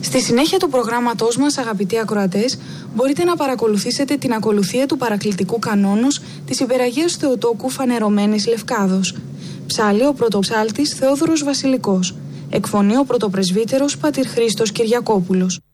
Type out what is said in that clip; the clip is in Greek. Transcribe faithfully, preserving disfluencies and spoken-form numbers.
Στη συνέχεια του προγράμματός μας, αγαπητοί ακροατές, μπορείτε να παρακολουθήσετε την ακολουθία του παρακλητικού κανόνος της Υπεραγίας Θεοτόκου Φανερωμένης Λευκάδος. Ψάλλει ο πρωτοψάλτης Θεόδωρος Βασιλικός. Εκφωνεί ο πρωτοπρεσβύτερος πατήρ Χρήστος Κυριακόπουλος.